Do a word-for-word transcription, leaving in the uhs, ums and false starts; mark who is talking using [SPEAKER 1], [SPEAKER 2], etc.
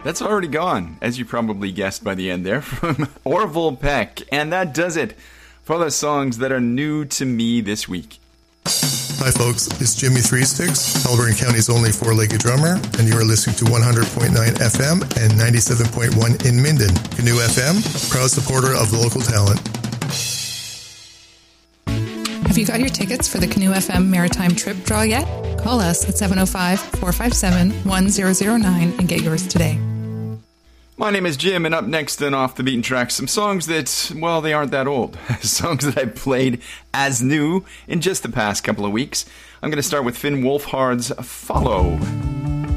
[SPEAKER 1] That's already gone, as you probably guessed by the end there, from Orville Peck. And that does it for the songs that are new to me this week.
[SPEAKER 2] Hi folks, it's Jimmy Three Sticks, Haliburton County's only four-legged drummer, and you are listening to one hundred point nine F M and ninety-seven point one in Minden. Canoe F M, proud supporter of local talent.
[SPEAKER 3] Have you got your tickets for the Canoe F M Maritime Trip Draw yet? Call us at seven oh five, four five seven, one zero zero nine and get yours today.
[SPEAKER 1] My name is Jim, and up next and Off the Beaten Track, some songs that, well, they aren't that old. Songs that I played as new in just the past couple of weeks. I'm going to start with Finn Wolfhard's Follow.